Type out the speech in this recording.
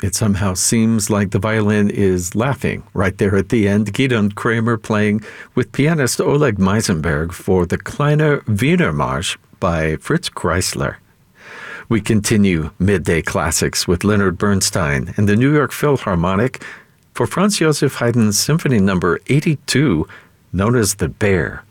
It somehow seems like the violin is laughing right there at the end. Gidon Kremer playing with pianist Oleg Meisenberg for the Kleiner Wiener Marsch by Fritz Kreisler. We continue Midday Classics with Leonard Bernstein and the New York Philharmonic for Franz Joseph Haydn's Symphony No. 82, known as The Bear.